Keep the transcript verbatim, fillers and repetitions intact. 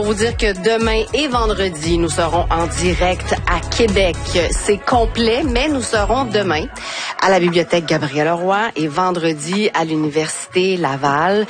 Pour vous dire que demain et vendredi, nous serons en direct à Québec. C'est complet, mais nous serons demain à la Bibliothèque Gabriel-Leroy et vendredi à l'Université Laval.